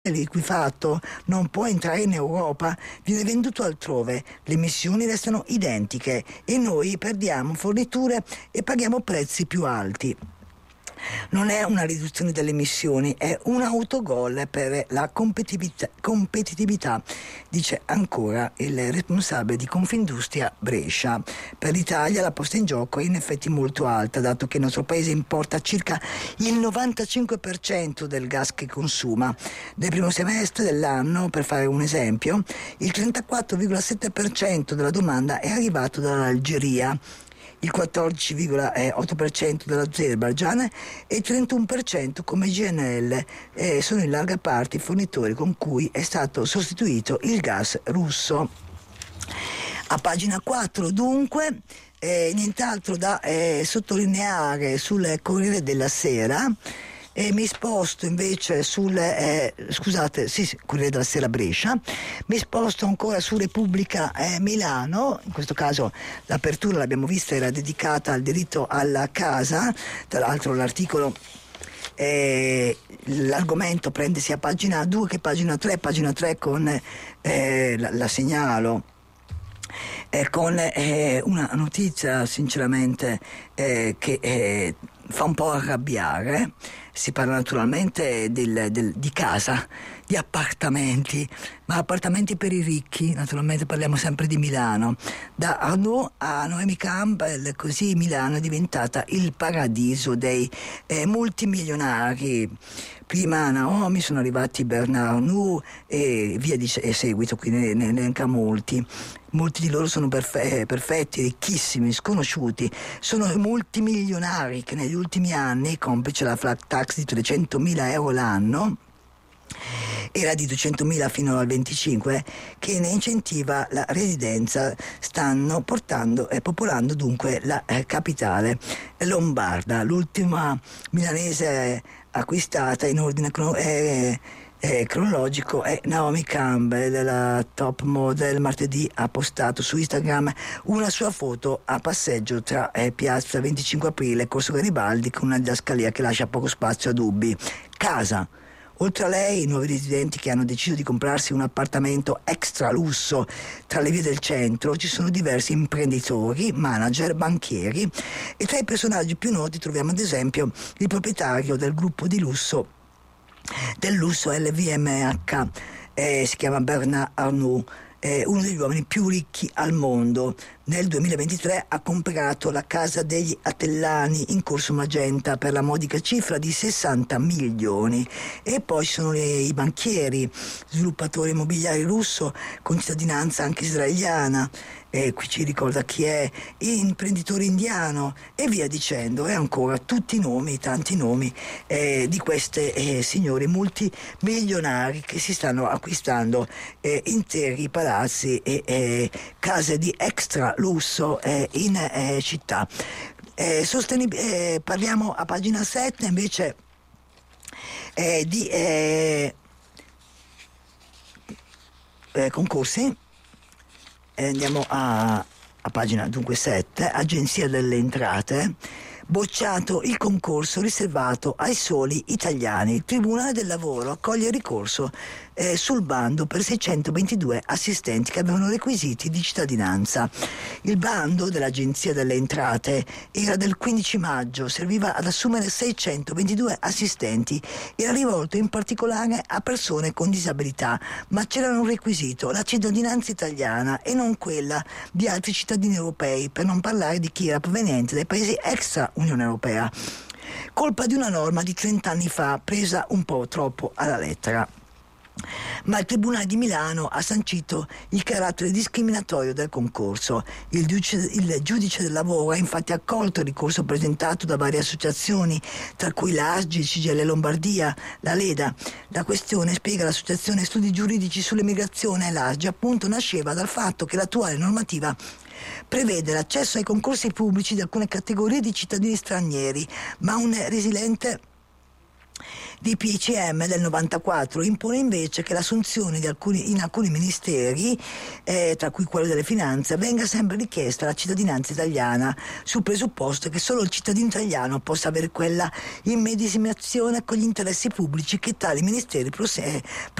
liquefatto non può entrare in Europa, viene venduto altrove, le emissioni restano identiche e noi perdiamo forniture e paghiamo prezzi più alti. Non è una riduzione delle emissioni, è un autogol per la competitività, dice ancora il responsabile di Confindustria Brescia. Per l'Italia la posta in gioco è in effetti molto alta, dato che il nostro paese importa circa il 95% del gas che consuma. Nel primo semestre dell'anno, per fare un esempio, il 34,7% della domanda è arrivato dall'Algeria, il 14,8% dall'Azerbaigian e il 31% come GNL. Sono in larga parte i fornitori con cui è stato sostituito il gas russo. A pagina 4 dunque nient'altro da sottolineare sul Corriere della Sera. Mi sposto invece Corriere della Sera Brescia, mi sposto ancora su Repubblica Milano. In questo caso l'apertura, l'abbiamo vista, era dedicata al diritto alla casa. Tra l'altro l'argomento prende sia pagina 2 che pagina 3 con la segnalo con una notizia sinceramente che fa un po' arrabbiare. Si parla naturalmente di casa, di appartamenti, ma appartamenti per i ricchi. Naturalmente parliamo sempre di Milano. Da Arnaud a Noemi Campbell, così Milano è diventata il paradiso dei multimilionari. Prima Naomi, sono arrivati Bernard Arnault e via di seguito, qui ne elenca molti. Molti di loro sono perfetti, ricchissimi, sconosciuti. Sono multimilionari che negli ultimi anni, complice la flat tax di 300.000 euro l'anno, era di 200.000 fino al 25, che ne incentiva la residenza, stanno popolando dunque la capitale lombarda. L'ultima milanese acquistata in ordine cronologico è Naomi Campbell, la top model. Martedì ha postato su Instagram una sua foto a passeggio tra Piazza 25 Aprile e Corso Garibaldi, con una didascalia che lascia poco spazio a dubbi. Casa. Oltre a lei, i nuovi residenti che hanno deciso di comprarsi un appartamento extra lusso tra le vie del centro, ci sono diversi imprenditori, manager, banchieri, e tra i personaggi più noti troviamo ad esempio il proprietario del gruppo di lusso LVMH, si chiama Bernard Arnault, uno degli uomini più ricchi al mondo. Nel 2023 ha comprato la casa degli Attellani in Corso Magenta per la modica cifra di 60 milioni. E poi ci sono i banchieri, sviluppatori immobiliari russo con cittadinanza anche israeliana, qui ci ricorda chi è, imprenditore indiano e via dicendo, e ancora tutti i nomi, tanti nomi di queste signori multimilionari che si stanno acquistando interi palazzi e case di extra lusso in città. Parliamo a pagina 7 invece di concorsi. Andiamo a pagina dunque 7, Agenzia delle Entrate. Bocciato il concorso riservato ai soli italiani. Il Tribunale del Lavoro accoglie il ricorso sul bando per 622 assistenti che avevano requisiti di cittadinanza. Il bando dell'Agenzia delle Entrate era del 15 maggio, serviva ad assumere 622 assistenti, era rivolto in particolare a persone con disabilità, ma c'era un requisito, la cittadinanza italiana e non quella di altri cittadini europei, per non parlare di chi era proveniente dai paesi extra Unione Europea. Colpa di una norma di 30 anni fa, presa un po' troppo alla lettera. Ma il Tribunale di Milano ha sancito il carattere discriminatorio del concorso. Il giudice del lavoro ha infatti accolto il ricorso presentato da varie associazioni, tra cui la ASGI, CGIL Lombardia, la Leda. La questione, spiega l'Associazione Studi Giuridici sull'Emigrazione, l'ASGI, appunto nasceva dal fatto che l'attuale normativa prevede l'accesso ai concorsi pubblici di alcune categorie di cittadini stranieri, ma un residente DPCM del 94 impone invece che l'assunzione in alcuni ministeri, tra cui quello delle finanze, venga sempre richiesta la cittadinanza italiana, sul presupposto che solo il cittadino italiano possa avere quella immedesimazione con gli interessi pubblici che tali ministeri